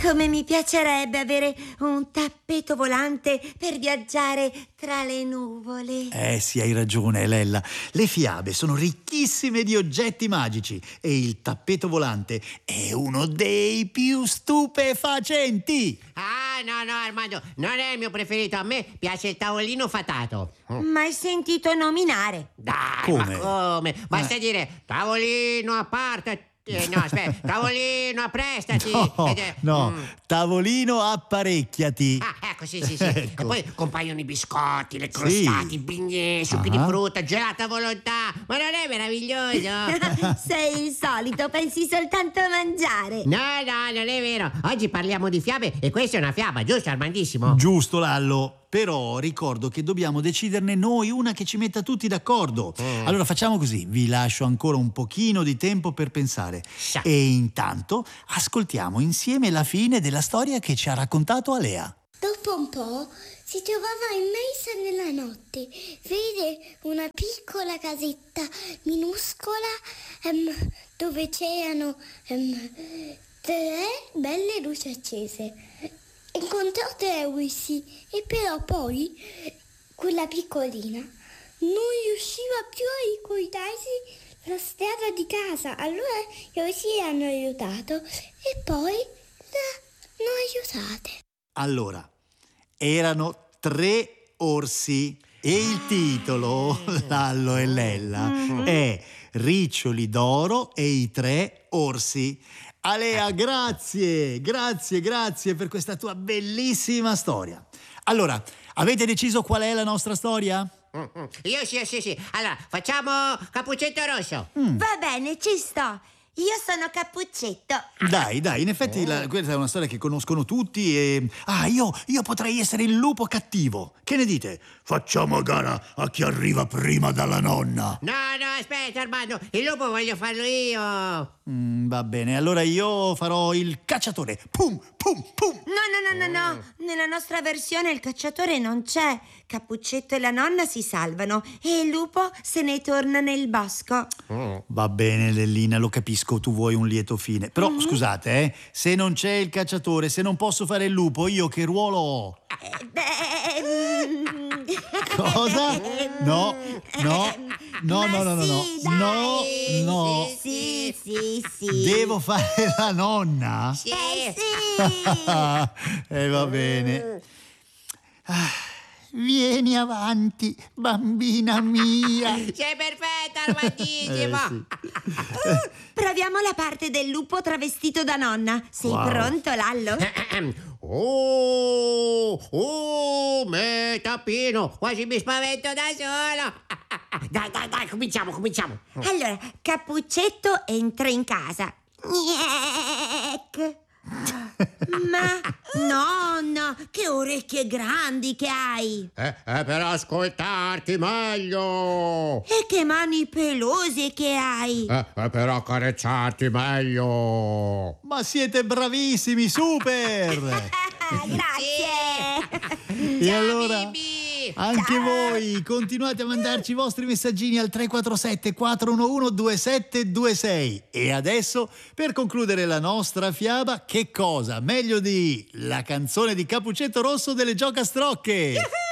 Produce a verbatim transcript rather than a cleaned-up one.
Come mi piacerebbe avere un tappeto volante per viaggiare tra le nuvole. Eh sì, hai ragione, Lella. Le fiabe sono ricchissime di oggetti magici e il tappeto volante è uno dei più stupefacenti. Ah, no, no, Armando, non è il mio preferito. A me piace il tavolino fatato. Mai sentito nominare? Dai, Come? ma come? Basta Eh. dire tavolino a parte. Eh, no, aspetta, tavolino apprestati. No, Ed è- no, mm. tavolino apparecchiati. Ah, ecco, sì, sì, sì. Ecco. E poi compaiono i biscotti, le crostate, Sì. i bignè, succhi Ah. di frutta, gelata a volontà. Ma non è meraviglioso? Sei il solito, pensi soltanto a mangiare. No, no, non è vero. Oggi parliamo di fiabe e questa è una fiaba, giusto, Armandissimo? Giusto, Lallo. Però ricordo che dobbiamo deciderne noi una che ci metta tutti d'accordo. Mm. Allora facciamo così, vi lascio ancora un pochino di tempo per pensare. Sa. E intanto ascoltiamo insieme la fine della storia che ci ha raccontato Alea. Dopo un po' si trovava immersa nella notte. Vede una piccola casetta minuscola ehm, dove c'erano ehm, tre belle luci accese. Incontrò tre orsi e però poi quella piccolina non riusciva più a ricordarsi la strada di casa. Allora gli orsi hanno aiutato e poi l'hanno aiutate. Allora, erano tre orsi e il titolo, Lallo e Lella, è Riccioli d'oro e i tre orsi. Alea, grazie, grazie, grazie per questa tua bellissima storia. Allora, avete deciso qual è la nostra storia? Mm, mm. Io sì, sì, sì. Allora, facciamo Cappuccetto Rosso. Va bene, ci sto. Io sono Cappuccetto. Dai, dai, in effetti la- questa è una storia che conoscono tutti e... Ah, io, io potrei essere il lupo cattivo. Che ne dite? Facciamo gara a chi arriva prima dalla nonna. No, no, aspetta, Armando. Il lupo voglio farlo io. Mm, va bene, allora io farò il cacciatore. Pum, pum, pum. No, no, no, no, no. Nella nostra versione il cacciatore non c'è. Cappuccetto e la nonna si salvano e il lupo se ne torna nel bosco. Va bene, Lellina, lo capisco, tu vuoi un lieto fine. Però, Mm-hmm. scusate, eh, se non c'è il cacciatore, se non posso fare il lupo, io che ruolo ho? Eh, beh, mm, Cosa? No, no, no, no, no, no, no, sì, no, dai. no. Sì, sì, sì. Devo fare la nonna? Sì. Eh sì. E va bene. Ah, vieni avanti, bambina mia. Sei perfetta, Armandissimo. Eh, Proviamo la parte del lupo travestito da nonna. Sei Wow. pronto, Lallo? Oh, oh, me tappino, quasi mi spavento da solo. Dai, dai, dai, cominciamo, cominciamo. Allora, Cappuccetto entra in casa. Gniec. Ma nonna, che orecchie grandi che hai! Eh, eh, per ascoltarti meglio. E che mani pelose che hai! Eh, eh, per accarezzarti meglio. Ma siete bravissimi, super! Ah, grazie! E Ciao, allora, Bibi. anche Ciao. voi continuate a mandarci i vostri messaggini al tre quattro sette quattro uno uno due sette due sei. E adesso, per concludere la nostra fiaba, che cosa? Meglio di la canzone di Cappuccetto Rosso delle Giocastrocche!